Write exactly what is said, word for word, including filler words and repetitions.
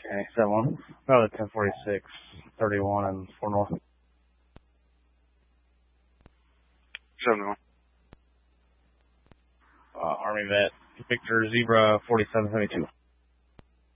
Okay, seven one. Another ten forty-six, thirty-one, and four north. seven one. Uh, Army vet, Victor Zebra forty-seven seventy-two.